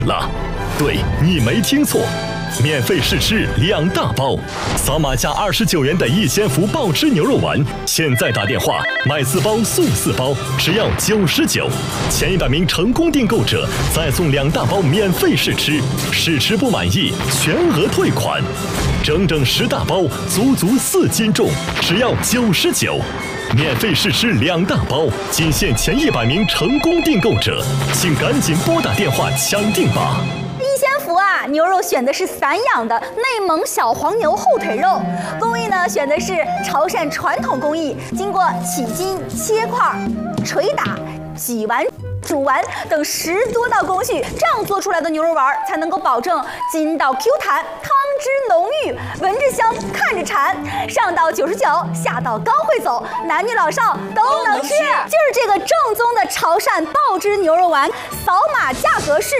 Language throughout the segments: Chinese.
了，对，你没听错，免费试吃2大包，扫码价29元的逸仙福爆汁牛肉丸，现在打电话买4包送4包，只要99，前100名成功订购者再送2大包免费试吃，试吃不满意全额退款，整整10大包，足4斤重，只要99。免费试吃2大包，仅限前100名成功订购者，请赶紧拨打电话抢订吧。 逸仙福啊，牛肉选的是散养的内蒙小黄牛后腿肉，工艺呢选的是潮汕传统工艺，经过起筋、切块、捶打、洗完、煮完等10多道工序，这样做出来的牛肉丸才能够保证筋道 Q 弹，汤汁浓郁，闻着香，看着馋，上到99，下到高会走，男女老少都能吃。就是这个正宗的潮汕爆汁牛肉丸，扫码价格是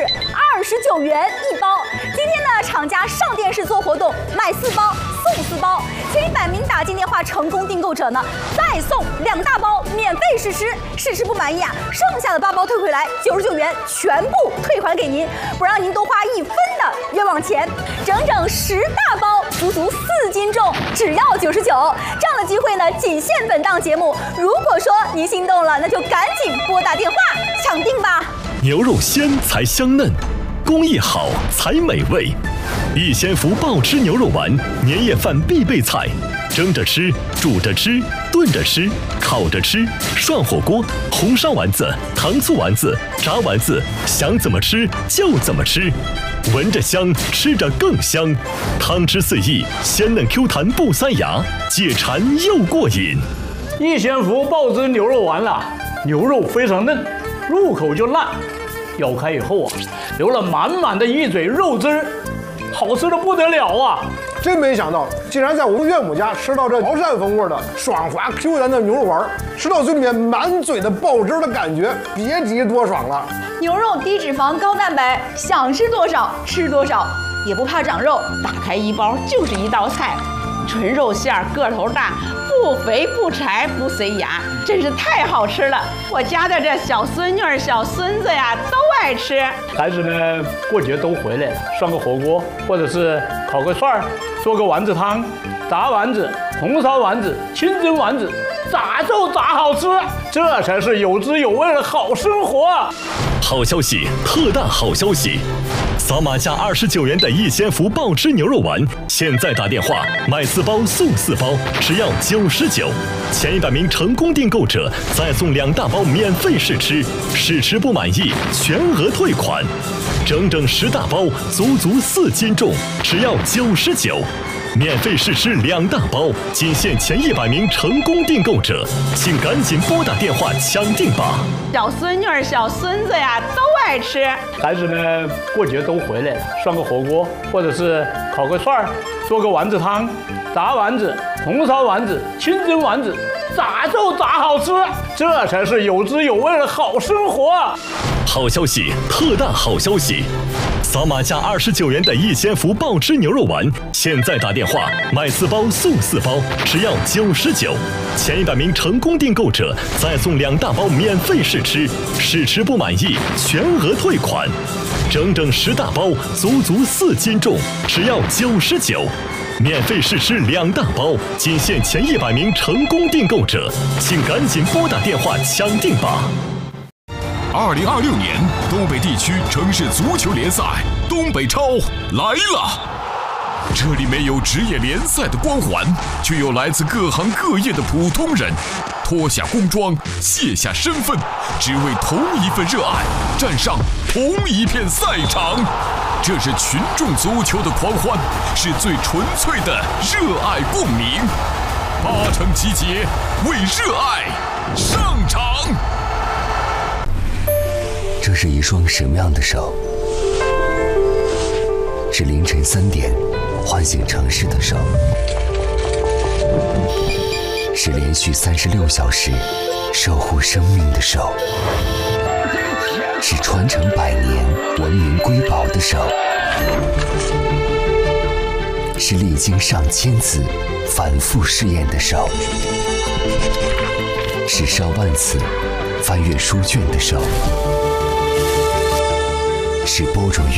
29元1包。今天呢，厂家上电视做活动，买4包送4包，前100名打进电话成功订购者呢，再送2大包免费试吃，试吃不满意啊，剩下的8包退回来，99元全部退还给您，不让您多花1分的冤枉钱。整整10大包，足4斤重，只要99。这样的机会呢，仅限本档节目。如果说您心动了，那就赶紧拨打电话抢订吧。 牛肉鲜才香嫩，工艺好才美味。逸仙福爆汁牛肉丸，年夜饭必备菜，蒸着吃，煮着吃，炖着吃，烤着吃，涮火锅，红烧丸子，糖醋丸子，炸丸子，想怎么吃就怎么吃，闻着香，吃着更香，汤汁四溢，鲜嫩 Q 弹不塞牙，解馋又过瘾。 逸仙福爆汁牛肉丸了，牛肉非常嫩，入口就烂，咬开以后啊，流了满满的一嘴肉汁儿，好吃的不得了啊！ 真没想到，竟然在我们岳母家吃到这潮汕风味的爽滑 Q 弹的牛肉丸，吃到嘴里面满嘴的爆汁的感觉，别提多爽了。 牛肉低脂肪高蛋白，想吃多少吃多少，也不怕长肉，打开1包就是一道菜。纯肉馅儿，个头大，不肥不柴不塞牙，真是太好吃了！我家的这小孙女儿、小孙子呀，都爱吃。 孩子们过节都回来了，涮个火锅，或者是烤个串儿，做个丸子汤，炸丸子、红烧丸子、清蒸丸子，咋就咋好吃，这才是有滋有味的好生活。 好消息，特大好消息！扫码价29元的逸仙福爆汁牛肉丸，现在打电话买4包送4包，只要99。前100名成功订购者再送2大包免费试吃，试吃不满意全额退款。整整10大包，足4斤重，只要99。免费试吃2大包，仅限前100名成功订购者，请赶紧拨打电话抢订吧。 小孙女儿、小孙子呀，都爱吃。 孩子们过节都回来了，涮个火锅，或者是烤个串儿，做个丸子汤，炸丸子、红烧丸子、清蒸丸子，咋就咋好吃，这才是有滋有味的好生活。 好消息，特大好消息！扫码价29元的逸仙福爆汁牛肉丸，现在打电话买4包送4包，只要99。前100名成功订购者再送2大包免费试吃，试吃不满意全额退款。整整10大包，足4斤重，只要99。免费试吃2大包，仅限前100名成功订购者，请赶紧拨打电话抢订吧。 2026年东北地区城市足球联赛东北超来了，这里没有职业联赛的光环，却有来自各行各业的普通人，脱下工装，卸下身份，只为同一份热爱，站上同一片赛场。这是群众足球的狂欢，是最纯粹的热爱共鸣。8城集结，为热爱上场。 这是一双什么样的手？是凌晨3点唤醒城市的手，是连续36小时守护生命的手，是传承100年文明瑰宝的手，是历经上千次反复试验的手，是上万次翻阅书卷的手，是播种